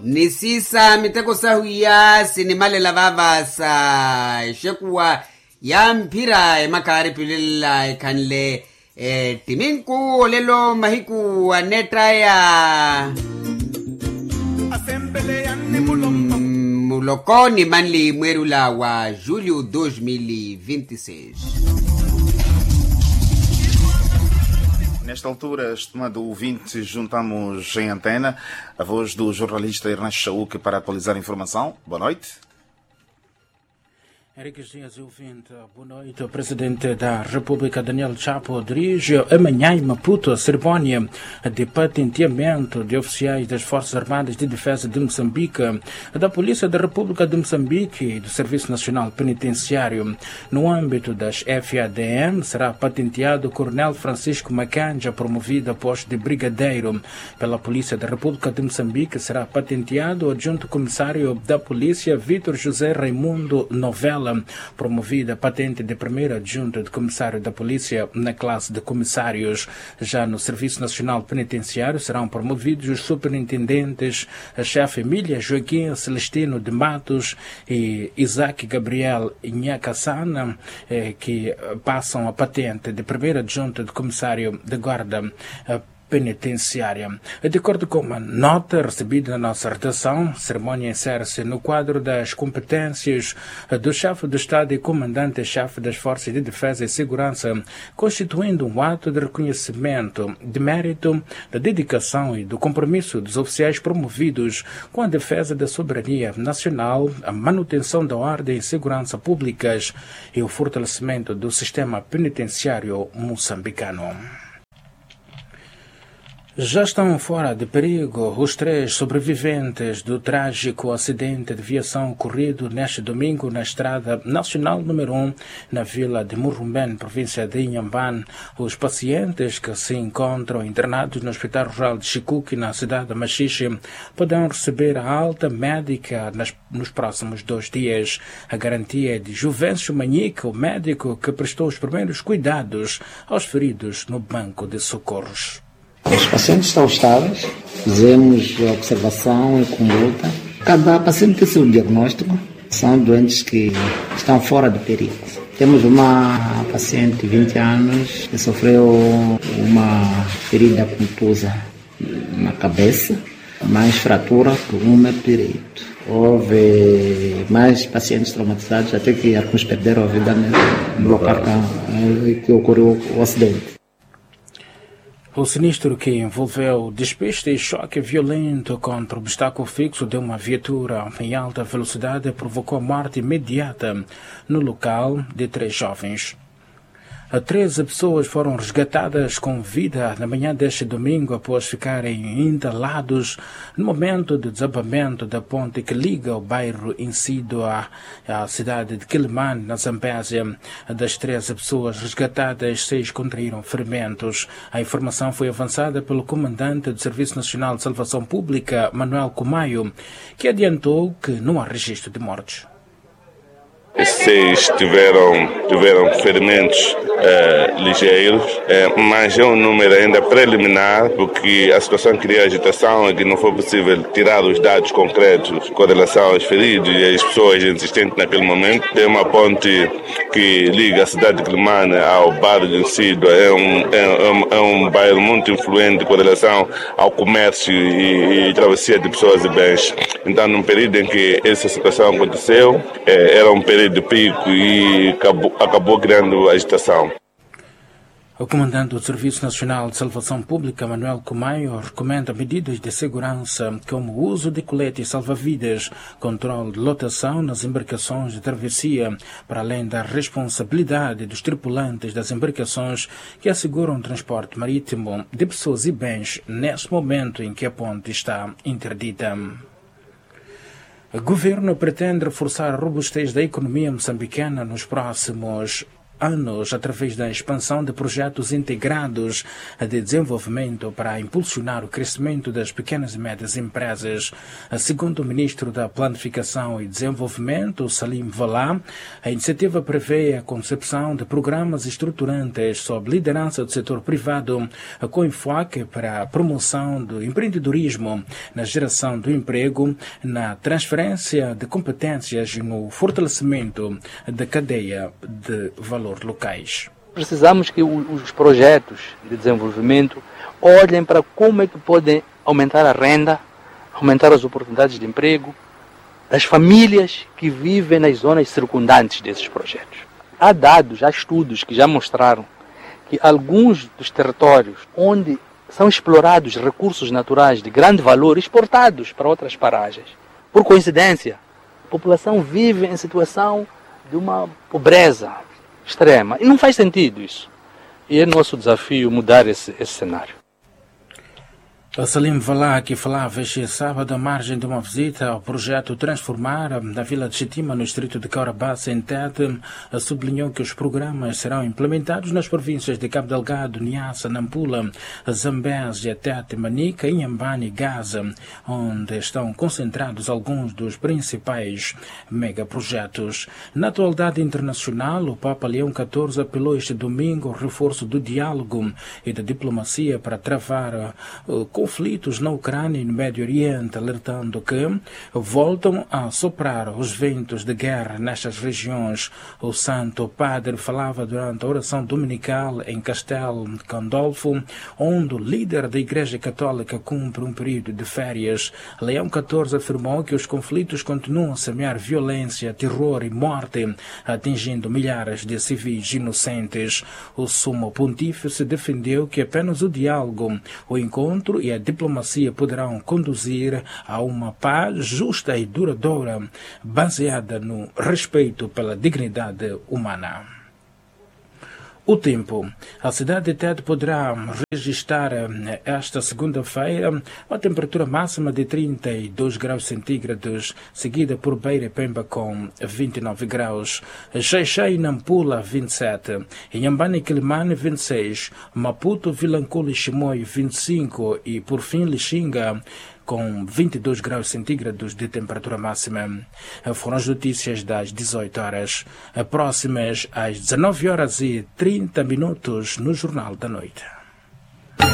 nisisa miteko sahuya sinimale lavava sa shekuwa ya mpira emakari pilila kanle timinku lelo mahiku anetra ya mulokoni manli mwerula wa julho 2026. Nesta altura, estimado ouvinte, juntamos em antena a voz do jornalista Ernesto Chaúque para atualizar a informação. Boa noite. Henrique Dias, ouvinte, boa noite. O presidente da República, Daniel Chapo, dirige amanhã em Maputo a cerimónia de patenteamento de oficiais das Forças Armadas de Defesa de Moçambique, da Polícia da República de Moçambique e do Serviço Nacional Penitenciário. No âmbito das FADM, será patenteado o Coronel Francisco Macanja, promovido a posto de brigadeiro. Pela Polícia da República de Moçambique, será patenteado o adjunto comissário da Polícia, Vítor José Raimundo Novela, promovida a patente de primeiro adjunto de comissário da Polícia na classe de comissários. Já no Serviço Nacional Penitenciário serão promovidos os superintendentes, a chefe Emília Joaquim Celestino de Matos e Isaac Gabriel Inhacassana, que passam a patente de primeiro adjunto de comissário de guarda penitenciária. De acordo com uma nota recebida na nossa redação, a cerimónia insere-se no quadro das competências do chefe do Estado e comandante-chefe das Forças de Defesa e Segurança, constituindo um ato de reconhecimento de mérito, da dedicação e do compromisso dos oficiais promovidos com a defesa da soberania nacional, a manutenção da ordem e segurança públicas e o fortalecimento do sistema penitenciário moçambicano. Já estão fora de perigo os 3 sobreviventes do trágico acidente de viação ocorrido neste domingo na Estrada Nacional número 1, na vila de Murrumbén, província de Inhambane. Os pacientes que se encontram internados no Hospital Rural de Chicuque, na cidade de Machixe, poderão receber a alta médica nos próximos 2 dias. A garantia é de Juvencio Manhique, o médico que prestou os primeiros cuidados aos feridos no banco de socorros. Os pacientes estão estáveis, fizemos a observação e conduta. Cada paciente tem seu diagnóstico, são doentes que estão fora de perigo. Temos uma paciente de 20 anos que sofreu uma ferida contusa na cabeça, mais fratura do rumo direito. Houve mais pacientes traumatizados, até que alguns perderam a vida no local que ocorreu o acidente. O sinistro que envolveu despiste e choque violento contra o obstáculo fixo de uma viatura em alta velocidade provocou a morte imediata no local de 3 jovens. 13 pessoas foram resgatadas com vida na manhã deste domingo após ficarem entalados no momento do desabamento da ponte que liga o bairro Incido à cidade de Quilimane, na Zambésia. Das 13 pessoas resgatadas, 6 contraíram ferimentos. A informação foi avançada pelo comandante do Serviço Nacional de Salvação Pública, Manuel Cumaio, que adiantou que não há registro de mortes. 6 tiveram ferimentos ligeiros, mas é um número ainda preliminar, porque a situação cria agitação e que não foi possível tirar os dados concretos com relação aos feridos e às pessoas existentes naquele momento. Tem uma ponte que liga a cidade de Quilimane ao bairro de Incido, é um bairro muito influente com relação ao comércio e travessia de pessoas e bens. Então, num período em que essa situação aconteceu, era um período de pico e acabou criando agitação. O comandante do Serviço Nacional de Salvação Pública, Manuel Cumaio, recomenda medidas de segurança como o uso de coletes salva-vidas, controle de lotação nas embarcações de travessia, para além da responsabilidade dos tripulantes das embarcações que asseguram o transporte marítimo de pessoas e bens nesse momento em que a ponte está interdita. O governo pretende reforçar a robustez da economia moçambicana nos próximos anos através da expansão de projetos integrados de desenvolvimento para impulsionar o crescimento das pequenas e médias empresas. Segundo o ministro da Planificação e Desenvolvimento, Salim Valá, a iniciativa prevê a concepção de programas estruturantes sob liderança do setor privado com enfoque para a promoção do empreendedorismo, na geração do emprego, na transferência de competências e no fortalecimento da cadeia de valor locais. Precisamos que os projetos de desenvolvimento olhem para como é que podem aumentar a renda, aumentar as oportunidades de emprego das famílias que vivem nas zonas circundantes desses projetos. Há dados, há estudos que já mostraram que alguns dos territórios onde são explorados recursos naturais de grande valor exportados para outras paragens, por coincidência, a população vive em situação de uma pobreza extrema. E não faz sentido isso. E é nosso desafio mudar esse cenário. Salim Valá, que falava este sábado à margem de uma visita ao projeto Transformar da Vila de Chitima, no distrito de Caurabassa, em Tete, sublinhou que os programas serão implementados nas províncias de Cabo Delgado, Niassa, Nampula, Zambésia, Tete, Manica, Inhambane e Gaza, onde estão concentrados alguns dos principais megaprojetos. Na atualidade internacional, o Papa Leão XIV apelou este domingo ao reforço do diálogo e da diplomacia para travar conflitos na Ucrânia e no Médio Oriente, alertando que voltam a soprar os ventos de guerra nestas regiões. O Santo Padre falava durante a oração dominical em Castel Gandolfo, onde o líder da Igreja Católica cumpre um período de férias. Leão XIV afirmou que os conflitos continuam a semear violência, terror e morte, atingindo milhares de civis inocentes. O Sumo Pontífice defendeu que apenas o diálogo, o encontro e a diplomacia poderão conduzir a uma paz justa e duradoura, baseada no respeito pela dignidade humana. O tempo. A cidade de Tete poderá registrar esta segunda-feira uma temperatura máxima de 32 graus centígrados, seguida por Beira e Pemba com 29 graus, Xai-Xai e Nampula 27, Inhambane e Quilimane 26, Maputo, Vilanculo e Chimoio 25 e por fim Lixinga com 22 graus centígrados de temperatura máxima. Foram as notícias das 18 horas. Próximas às 19 horas e 30 minutos no Jornal da Noite.